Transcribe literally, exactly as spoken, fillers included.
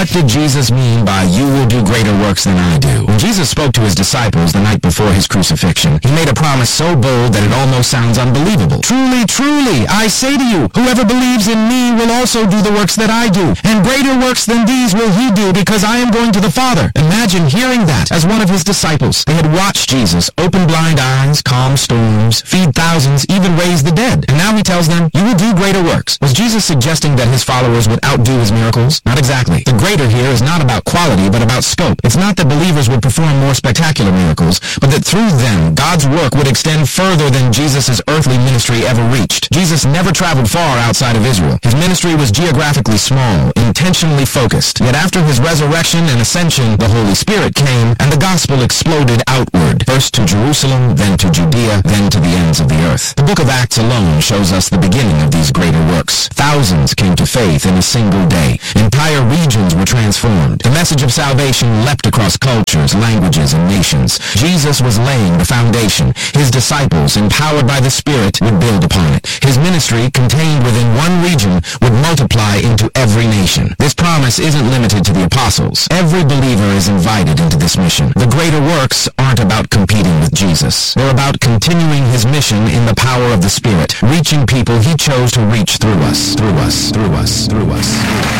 What did Jesus mean by "you will do greater works than I do"? When Jesus spoke to his disciples the night before his crucifixion, he made a promise so bold that it almost sounds unbelievable. "Truly, truly, I say to you, whoever believes in me will also do the works that I do, and greater works than these will he do, because I am going to the Father." Imagine hearing that as one of his disciples. They had watched Jesus open blind eyes, calm storms, feed thousands, even raise the dead. And now he tells them, "You will do greater works." Was Jesus suggesting that his followers would outdo his miracles? Not exactly. The greater here is not about quality, but about scope. It's not that believers would perform more spectacular miracles, but that through them, God's work would extend further than Jesus' earthly ministry ever reached. Jesus never traveled far outside of Israel. His ministry was geographically small, intentionally focused. Yet after his resurrection and ascension, the Holy Spirit came, and the gospel exploded outward, first to Jerusalem, then to Judea, then to the ends of the earth. The book of Acts alone shows us the beginning of these greater works. Thousands came to faith in a single day. Entire regions were transformed. The message of salvation leapt across cultures, languages, and nations. Jesus was laying the foundation. His disciples, empowered by the Spirit, would build upon it. His ministry, contained within one region, would multiply into every nation. This promise isn't limited to the apostles. Every believer is invited into this mission. The greater works aren't about competing with Jesus. They're about continuing his mission in the power of the Spirit, reaching people he chose to reach through us, through us, through us, through us.